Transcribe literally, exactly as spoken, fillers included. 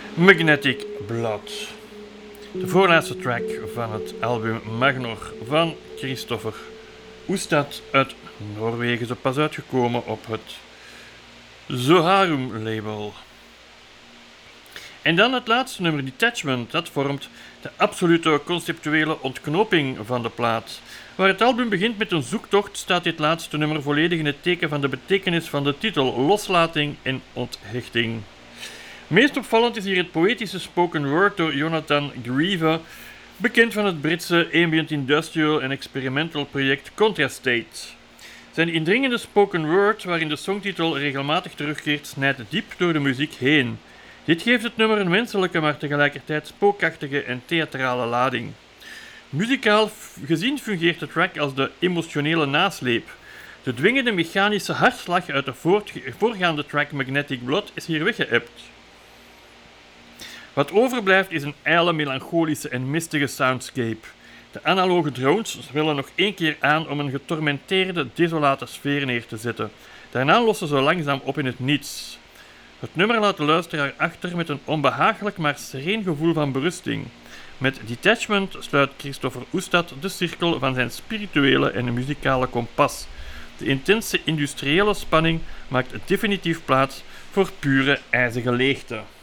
Magnetic Blood. De voorlaatste track van het album Magnor van Christopher Oestad uit Noorwegen, zo pas uitgekomen op het Zoharum label. En dan het laatste nummer, Detachment, dat vormt de absolute conceptuele ontknoping van de plaat. Waar het album begint met een zoektocht, staat dit laatste nummer volledig in het teken van de betekenis van de titel, loslating en onthechting. Meest opvallend is hier het poëtische spoken word door Jonathan Grieve, bekend van het Britse ambient industrial en experimental project Contrastate. Zijn indringende spoken word, waarin de songtitel regelmatig terugkeert, snijdt diep door de muziek heen. Dit geeft het nummer een menselijke, maar tegelijkertijd spookachtige en theatrale lading. Muzikaal gezien fungeert de track als de emotionele nasleep. De dwingende mechanische hartslag uit de voorgaande track Magnetic Blood is hier weggeëpt. Wat overblijft is een ijle, melancholische en mistige soundscape. De analoge drones zwellen nog één keer aan om een getormenteerde, desolate sfeer neer te zetten. Daarna lossen ze langzaam op in het niets. Het nummer laat de luisteraar achter met een onbehagelijk maar sereen gevoel van berusting. Met Detachment sluit Christopher Oestad de cirkel van zijn spirituele en muzikale kompas. De intense industriële spanning maakt definitief plaats voor pure ijzige leegte.